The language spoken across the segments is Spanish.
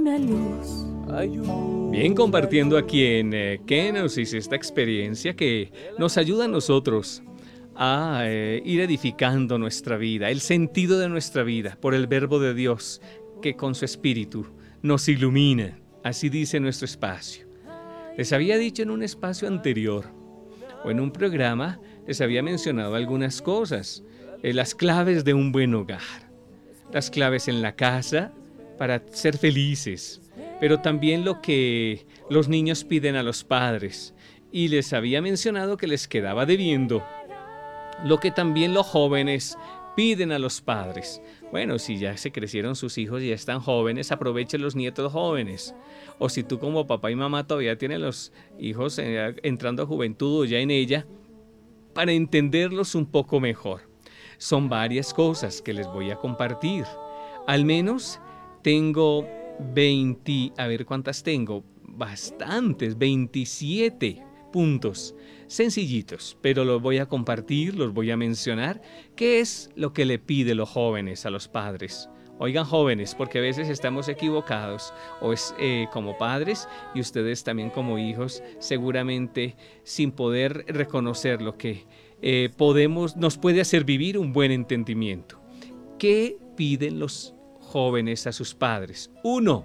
Una luz. Bien, compartiendo aquí en Kenosis esta experiencia que nos ayuda a nosotros a ir edificando nuestra vida, el sentido de nuestra vida por el verbo de Dios que con su espíritu nos ilumina. Así dice nuestro espacio. Les había dicho en un espacio anterior o en un programa, les había mencionado algunas cosas, las claves de un buen hogar, las claves en la casa para ser felices, pero también lo que los niños piden a los padres. Y les había mencionado que les quedaba debiendo lo que también los jóvenes piden a los padres. Bueno, si ya se crecieron sus hijos y ya están jóvenes, aprovechen los nietos jóvenes. O si tú como papá y mamá todavía tienen los hijos entrando a juventud o ya en ella, para entenderlos un poco mejor. Son varias cosas que les voy a compartir. Al menos tengo 20, a ver cuántas tengo, bastantes, 27 puntos sencillitos, pero los voy a compartir, los voy a mencionar. ¿Qué es lo que le pide los jóvenes a los padres? Oigan, jóvenes, porque a veces estamos equivocados, o es como padres y ustedes también como hijos, seguramente sin poder reconocer lo que nos puede hacer vivir un buen entendimiento. ¿Qué piden los jóvenes a sus padres? 1.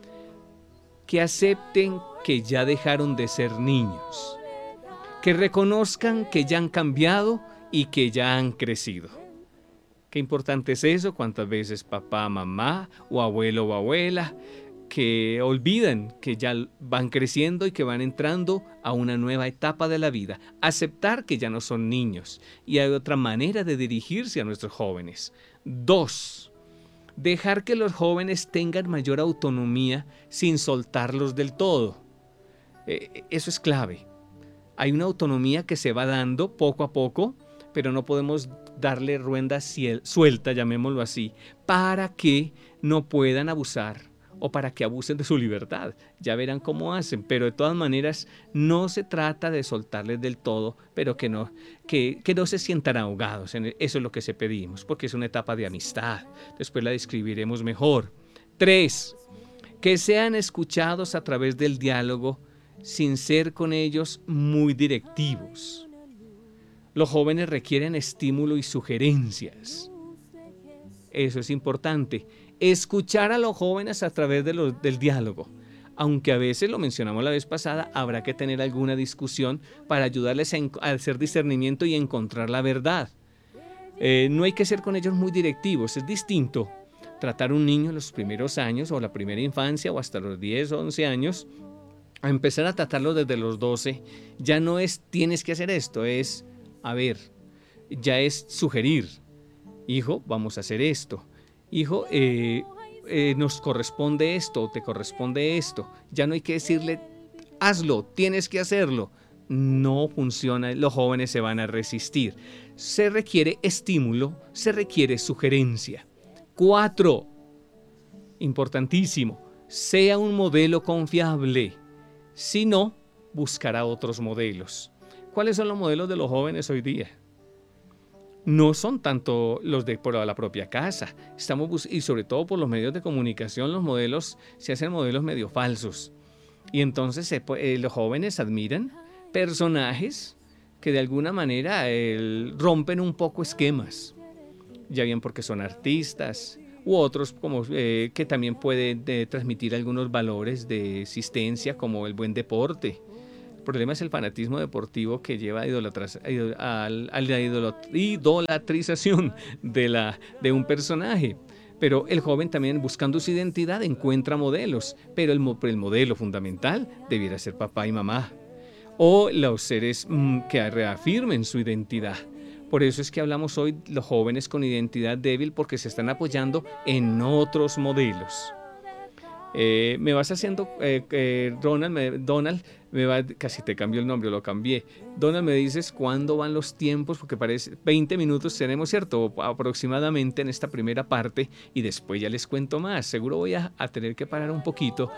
Que acepten que ya dejaron de ser niños, que reconozcan que ya han cambiado y que ya han crecido. Qué importante es eso, cuántas veces papá, mamá o abuelo o abuela que olvidan que ya van creciendo y que van entrando a una nueva etapa de la vida. Aceptar que ya no son niños y hay otra manera de dirigirse a nuestros jóvenes. 2. Dejar que los jóvenes tengan mayor autonomía sin soltarlos del todo. Eso es clave. Hay una autonomía que se va dando poco a poco, pero no podemos darle rienda suelta, llamémoslo así, para que no puedan abusar o para que abusen de su libertad. Ya verán cómo hacen, pero de todas maneras no se trata de soltarles del todo, pero que no se sientan ahogados. Eso es lo que se pedimos, porque es una etapa de amistad. Después la describiremos mejor. 3. Que sean escuchados a través del diálogo sin ser con ellos muy directivos. Los jóvenes requieren estímulo y sugerencias. Eso es importante. Escuchar a los jóvenes a través del diálogo. Aunque a veces, lo mencionamos la vez pasada, habrá que tener alguna discusión para ayudarles a hacer discernimiento y encontrar la verdad. No hay que ser con ellos muy directivos. Es distinto tratar a un niño en los primeros años o la primera infancia o hasta los 10 o 11 años, a empezar a tratarlo desde los 12. Ya no es tienes que hacer esto, es a ver, ya es sugerir. Hijo, vamos a hacer esto. Hijo, nos corresponde esto, te corresponde esto. Ya no hay que decirle, hazlo, tienes que hacerlo. No funciona, los jóvenes se van a resistir. Se requiere estímulo, se requiere sugerencia. 4. Importantísimo, sea un modelo confiable. Si no, buscará otros modelos. ¿Cuáles son los modelos de los jóvenes hoy día? No son tanto los de por la propia casa. Y sobre todo por los medios de comunicación, los modelos se hacen modelos medio falsos. Y entonces los jóvenes admiran personajes que de alguna manera rompen un poco esquemas. Ya bien porque son artistas u otros como, que también pueden transmitir algunos valores de existencia como el buen deporte. El problema es el fanatismo deportivo que lleva a la idolatrización de un personaje. Pero el joven también, buscando su identidad, encuentra modelos, pero el modelo fundamental debiera ser papá y mamá, o los seres que reafirmen su identidad. Por eso es que hablamos hoy los jóvenes con identidad débil, porque se están apoyando en otros modelos. Me vas haciendo, Donald, casi te cambió el nombre, lo cambié. Donald, me dices cuándo van los tiempos, porque parece 20 minutos tenemos, ¿cierto? Aproximadamente en esta primera parte, y después ya les cuento más. Seguro voy a tener que parar un poquito.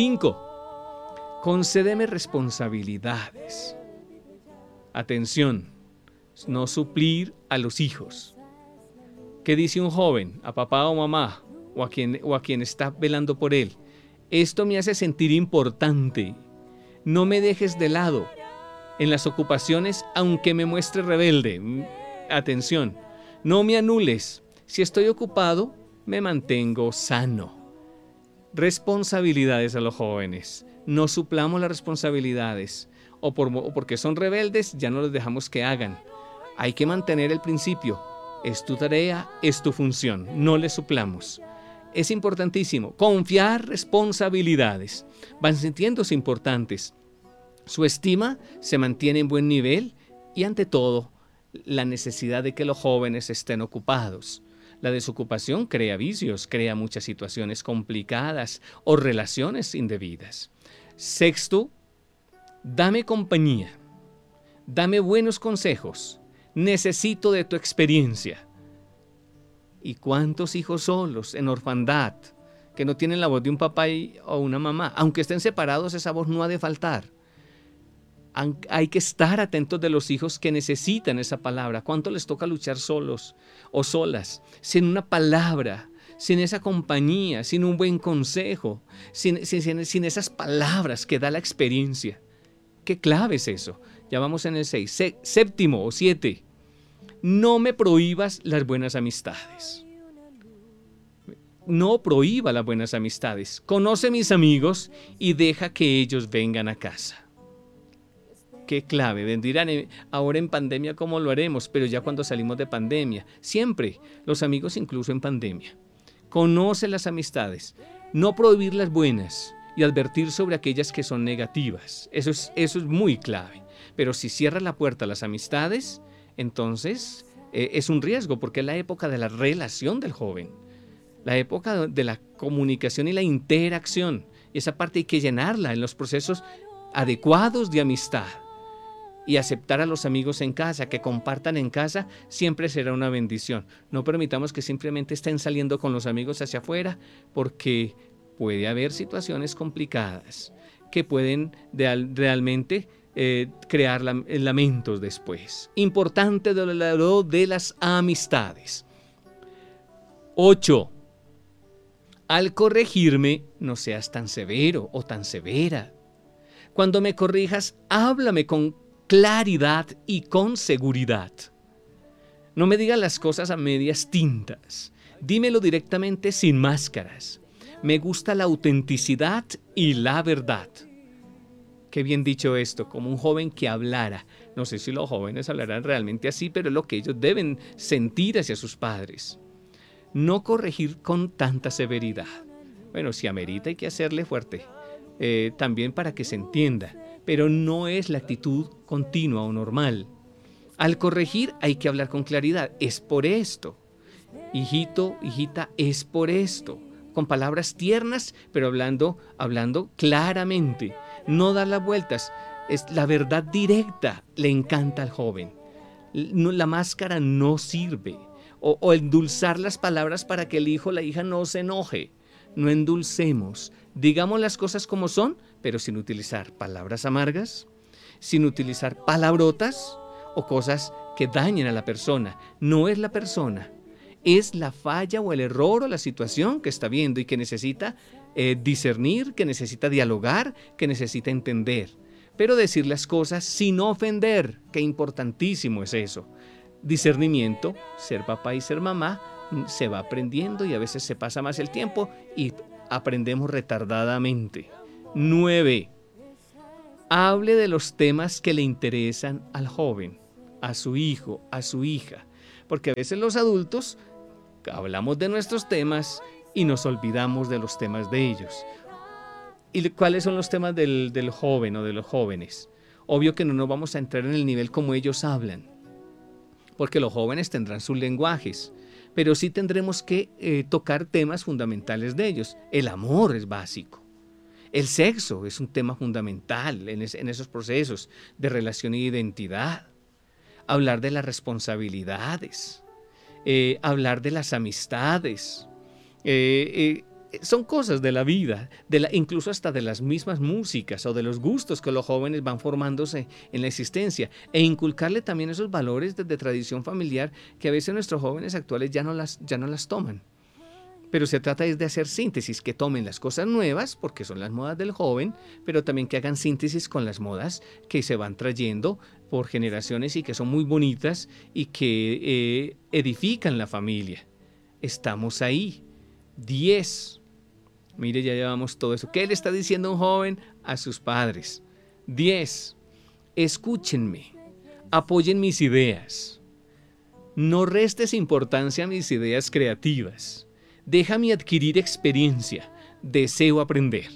5. Concédeme responsabilidades. Atención, no suplir a los hijos. ¿Qué dice un joven a papá o mamá o a quien está velando por él? Esto me hace sentir importante. No me dejes de lado en las ocupaciones, aunque me muestre rebelde. Atención, no me anules. Si estoy ocupado, me mantengo sano. Responsabilidades a los jóvenes. No suplamos las responsabilidades. O porque son rebeldes, ya no les dejamos que hagan. Hay que mantener el principio. Es tu tarea, es tu función. No les suplamos. Es importantísimo. Confiar responsabilidades. Van sintiéndose importantes. Su estima se mantiene en buen nivel y, ante todo, la necesidad de que los jóvenes estén ocupados. La desocupación crea vicios, crea muchas situaciones complicadas o relaciones indebidas. Sexto, dame compañía, dame buenos consejos, necesito de tu experiencia. ¿Y cuántos hijos solos en orfandad que no tienen la voz de un papá o una mamá? Aunque estén separados, esa voz no ha de faltar. Hay que estar atentos de los hijos que necesitan esa palabra. ¿Cuánto les toca luchar solos o solas? Sin una palabra, sin esa compañía, sin un buen consejo, sin esas palabras que da la experiencia. ¿Qué clave es eso? Ya vamos en el 6. Séptimo o 7. No me prohíbas las buenas amistades. No prohíba las buenas amistades. Conoce mis amigos y deja que ellos vengan a casa. Qué clave. Dirán, ahora en pandemia, ¿cómo lo haremos? Pero ya cuando salimos de pandemia, siempre, los amigos incluso en pandemia. Conoce las amistades, no prohibir las buenas y advertir sobre aquellas que son negativas. Eso es muy clave. Pero si cierra la puerta a las amistades, entonces es un riesgo, porque es la época de la relación del joven, la época de la comunicación y la interacción. Y esa parte hay que llenarla en los procesos adecuados de amistad. Y aceptar a los amigos en casa, que compartan en casa, siempre será una bendición. No permitamos que simplemente estén saliendo con los amigos hacia afuera, porque puede haber situaciones complicadas que pueden realmente crear lamentos después. Importante de las amistades. 8. Al corregirme, no seas tan severo o tan severa. Cuando me corrijas, háblame con claridad y con seguridad. No me digas las cosas a medias tintas. Dímelo directamente, sin máscaras. Me gusta la autenticidad y la verdad. Qué bien dicho esto, como un joven que hablara. No sé si los jóvenes hablarán realmente así, pero es lo que ellos deben sentir hacia sus padres. No corregir con tanta severidad. Bueno, si amerita, hay que hacerle fuerte, también para que se entienda. Pero no es la actitud continua o normal. Al corregir hay que hablar con claridad. Es por esto. Hijito, hijita, es por esto. Con palabras tiernas, pero hablando claramente. No dar las vueltas. Es la verdad directa. Le encanta al joven. La máscara no sirve. O endulzar las palabras para que el hijo o la hija no se enoje. No endulcemos. Digamos las cosas como son, pero sin utilizar palabras amargas, sin utilizar palabrotas o cosas que dañen a la persona. No es la persona, es la falla o el error o la situación que está viendo y que necesita discernir, que necesita dialogar, que necesita entender. Pero decir las cosas sin ofender, qué importantísimo es eso. Discernimiento, ser papá y ser mamá, se va aprendiendo y a veces se pasa más el tiempo y aprendemos retardadamente. 9. Hable de los temas que le interesan al joven, a su hijo, a su hija, porque a veces los adultos hablamos de nuestros temas y nos olvidamos de los temas de ellos. ¿Y cuáles son los temas del joven o de los jóvenes? Obvio que no nos vamos a entrar en el nivel como ellos hablan, porque los jóvenes tendrán sus lenguajes, pero sí tendremos que tocar temas fundamentales de ellos. El amor es básico. El sexo es un tema fundamental en esos procesos de relación y identidad. Hablar de las responsabilidades, hablar de las amistades. Son cosas de la vida, incluso hasta de las mismas músicas o de los gustos que los jóvenes van formándose en la existencia, e inculcarle también esos valores de tradición familiar que a veces nuestros jóvenes actuales ya no las toman. pero se trata de hacer síntesis, que tomen las cosas nuevas, porque son las modas del joven, pero también que hagan síntesis con las modas que se van trayendo por generaciones y que son muy bonitas y que edifican la familia. Estamos ahí. 10. Mire, ya llevamos todo eso. ¿Qué le está diciendo un joven a sus padres? 10. Escúchenme. Apoyen mis ideas. No restes importancia a mis ideas creativas. Déjame adquirir experiencia. Deseo aprender.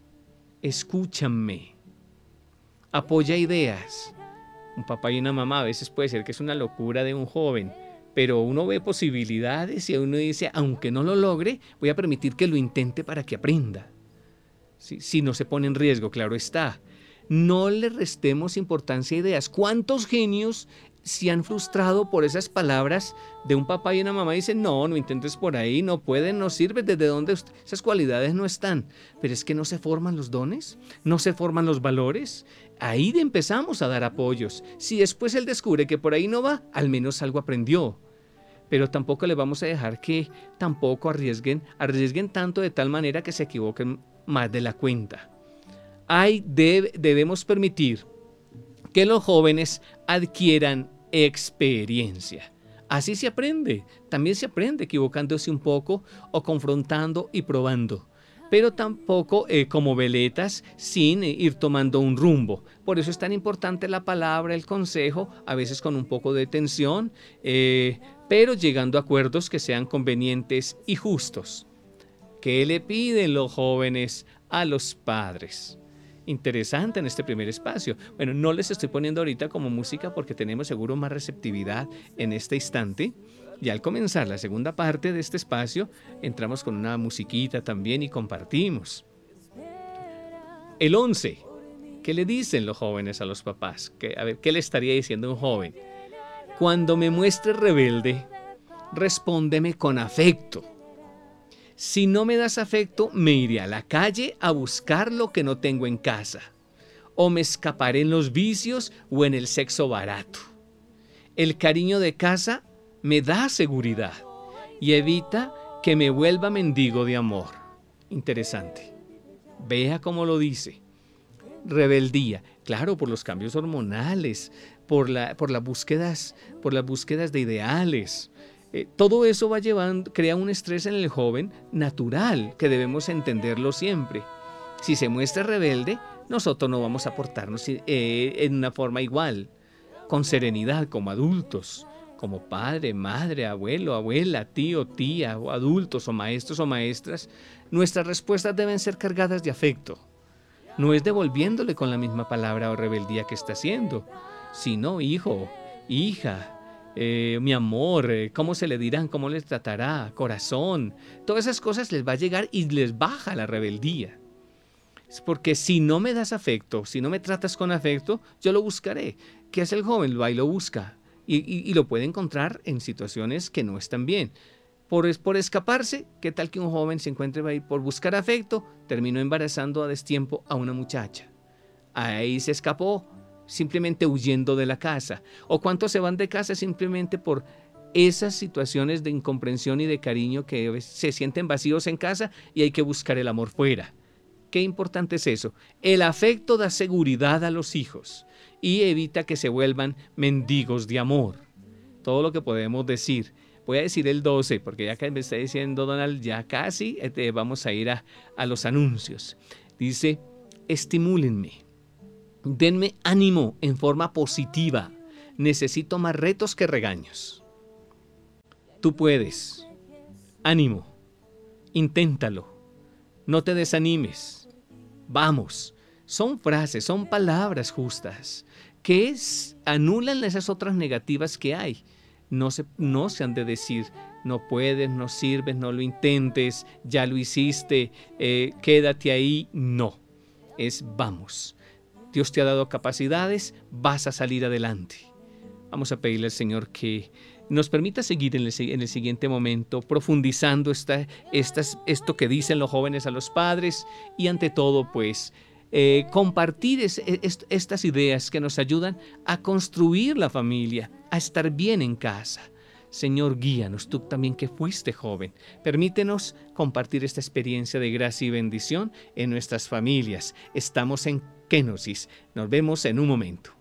Escúchame. Apoya ideas. Un papá y una mamá a veces puede ser que es una locura de un joven, pero uno ve posibilidades y uno dice, aunque no lo logre, voy a permitir que lo intente para que aprenda. Si no se pone en riesgo, claro está. No le restemos importancia a ideas. ¿Cuántos genios se han frustrado por esas palabras de un papá y una mamá? Dicen, no intentes por ahí, no pueden, no sirve, desde donde esas cualidades no están. Pero es que no se forman los dones, no se forman los valores. Ahí empezamos a dar apoyos. Si después él descubre que por ahí no va, al menos algo aprendió. Pero tampoco le vamos a dejar que tampoco arriesguen tanto de tal manera que se equivoquen más de la cuenta. Debemos permitir que los jóvenes adquieran experiencia. Así se aprende. También se aprende equivocándose un poco o confrontando y probando. Pero tampoco como veletas sin ir tomando un rumbo. Por eso es tan importante la palabra, el consejo, a veces con un poco de tensión, pero llegando a acuerdos que sean convenientes y justos. ¿Qué le piden los jóvenes a los padres? Interesante en este primer espacio. Bueno, no les estoy poniendo ahorita como música porque tenemos seguro más receptividad en este instante. Y al comenzar la segunda parte de este espacio, entramos con una musiquita también y compartimos. El 11. ¿Qué le dicen los jóvenes a los papás? ¿Qué le estaría diciendo un joven? Cuando me muestres rebelde, respóndeme con afecto. Si no me das afecto, me iré a la calle a buscar lo que no tengo en casa. O me escaparé en los vicios o en el sexo barato. El cariño de casa me da seguridad y evita que me vuelva mendigo de amor. Interesante. Vea cómo lo dice. Rebeldía, claro, por los cambios hormonales, por las búsquedas de ideales. Todo eso crea un estrés en el joven natural, que debemos entenderlo siempre. Si se muestra rebelde, nosotros no vamos a portarnos en una forma igual, con serenidad como adultos, como padre, madre, abuelo, abuela, tío, tía, o adultos o maestras. Nuestras respuestas deben ser cargadas de afecto. No es devolviéndole con la misma palabra o rebeldía que está haciendo, sino hijo, hija, mi amor, ¿cómo se le dirán? ¿Cómo les tratará? Corazón. Todas esas cosas les va a llegar y les baja la rebeldía. Es porque si no me das afecto, si no me tratas con afecto, yo lo buscaré. ¿Qué hace el joven? Va y lo busca. Y lo puede encontrar en situaciones que no están bien. Por escaparse, ¿qué tal que un joven se encuentre ahí por buscar afecto? Terminó embarazando a destiempo a una muchacha. Ahí se escapó, simplemente huyendo de la casa. ¿O cuántos se van de casa simplemente por esas situaciones de incomprensión y de cariño que se sienten vacíos en casa y hay que buscar el amor fuera? Qué importante es eso. El afecto da seguridad a los hijos y evita que se vuelvan mendigos de amor. Todo lo que podemos decir. Voy a decir el 12, porque ya que me está diciendo Donald, ya casi vamos a ir a los anuncios. Dice, estimúlenme. Denme ánimo en forma positiva. Necesito más retos que regaños. Tú puedes. Ánimo. Inténtalo. No te desanimes. Vamos. Son frases, son palabras justas que anulan esas otras negativas que hay. No se han de decir, no puedes, no sirves, no lo intentes, ya lo hiciste, quédate ahí. No. Es vamos. Dios te ha dado capacidades, vas a salir adelante. Vamos a pedirle al Señor que nos permita seguir en el siguiente momento, profundizando esto que dicen los jóvenes a los padres y ante todo, pues, compartir estas ideas que nos ayudan a construir la familia, a estar bien en casa. Señor, guíanos, tú también que fuiste joven. Permítenos compartir esta experiencia de gracia y bendición en nuestras familias. Estamos en Kenosis. Nos vemos en un momento.